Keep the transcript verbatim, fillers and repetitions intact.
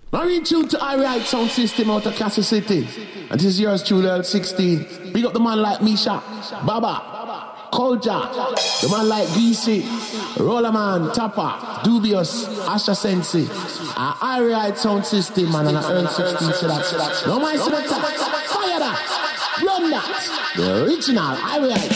Now we tune to I-Right Sound System out of Castle City. And this is yours truly, L sixteen. Big up the man like Misha, Baba, Kolja, the man like Greasy, Rollerman, Tapper, Dubious, Asha Sensi. Our I-Right Sound System, man, and our L sixteen. So that, no mind selector, fire that, run that. The original I-Right.